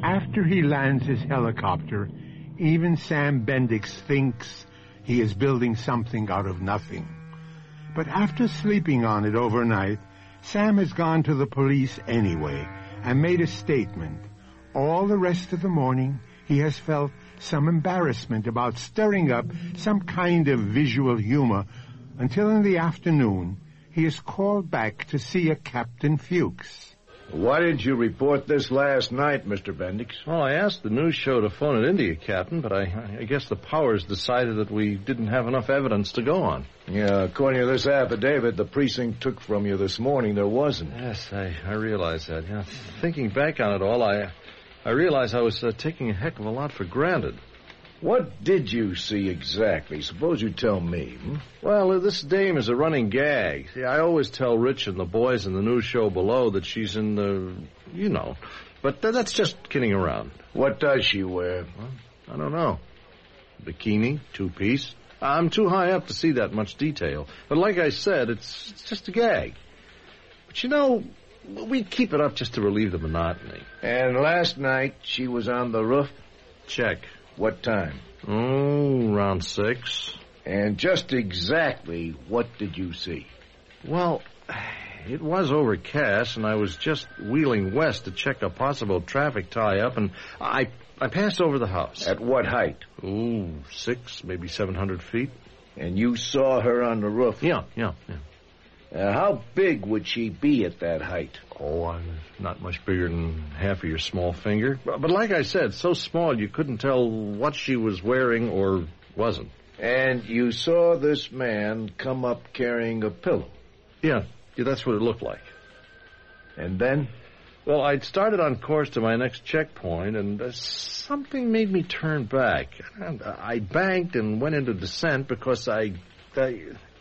After he lands his helicopter, even Sam Bendix thinks he is building something out of nothing. But after sleeping on it overnight, Sam has gone to the police anyway and made a statement. All the rest of the morning, he has felt some embarrassment about stirring up some kind of visual humor until in the afternoon, he is called back to see a Captain Fuchs. Why didn't you report this last night, Mr. Bendix? Well, I asked the news show to phone at India, Captain, but I guess the powers decided that we didn't have enough evidence to go on. Yeah, according to this affidavit the precinct took from you this morning, there wasn't. Yes, I realize that. Yeah. Thinking back on it all, I realized I was taking a heck of a lot for granted. What did you see exactly? Suppose you tell me. Well, this dame is a running gag. See, I always tell Rich and the boys in the news show below that she's in the, you know. But that's just kidding around. What does she wear? Well, I don't know. Bikini, two-piece. I'm too high up to see that much detail. But like I said, it's just a gag. But you know, we keep it up just to relieve the monotony. And last night she was on the roof? Check. What time? Oh, around 6. And just exactly what did you see? Well, it was overcast, and I was just wheeling west to check a possible traffic tie-up, and I passed over the house. At what height? Oh, 6, maybe 700 feet. And you saw her on the roof? Yeah. How big would she be at that height? Oh, I'm not much bigger than half of your small finger. But like I said, so small you couldn't tell what she was wearing or wasn't. And you saw this man come up carrying a pillow? Yeah, that's what it looked like. And then? Well, I'd started on course to my next checkpoint, and something made me turn back. I banked and went into descent because